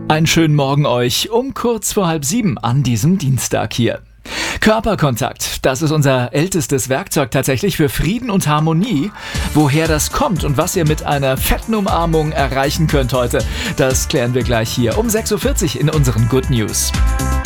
Einen schönen Morgen euch um kurz vor 6:30 an diesem Dienstag hier. Körperkontakt, das ist unser ältestes Werkzeug tatsächlich für Frieden und Harmonie. Woher das kommt und was ihr mit einer fetten Umarmung erreichen könnt heute, das klären wir gleich hier um 6:40 Uhr in unseren Good News.